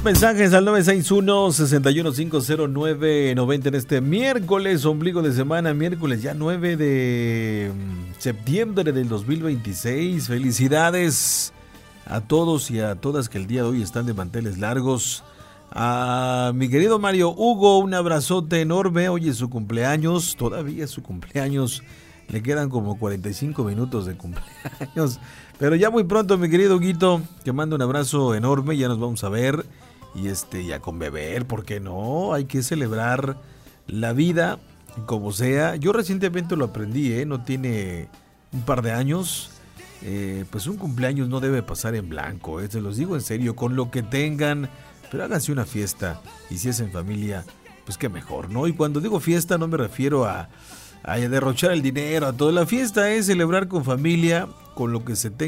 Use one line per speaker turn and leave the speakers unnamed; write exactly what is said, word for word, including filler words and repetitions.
mensajes al nueve seis uno, seis uno cinco cero nueve nueve cero en este miércoles, ombligo de semana, miércoles ya nueve de septiembre del dos mil veintiséis. Felicidades a todos y a todas que el día de hoy están de manteles largos. A mi querido Mario Hugo, un abrazote enorme. Hoy es su cumpleaños, todavía es su cumpleaños. Le quedan como cuarenta y cinco minutos de cumpleaños. Pero ya muy pronto, mi querido Huguito, te mando un abrazo enorme. Ya nos vamos a ver. Y este, ya con beber, ¿por qué no? Hay que celebrar la vida como sea. Yo recientemente lo aprendí, ¿eh? No tiene un par de años. Eh, pues un cumpleaños no debe pasar en blanco, ¿eh? Se los digo en serio, con lo que tengan. Pero háganse una fiesta. Y si es en familia, pues qué mejor, ¿no? Y cuando digo fiesta no me refiero a... a derrochar el dinero, a toda la fiesta es celebrar con familia, con lo que se tenga.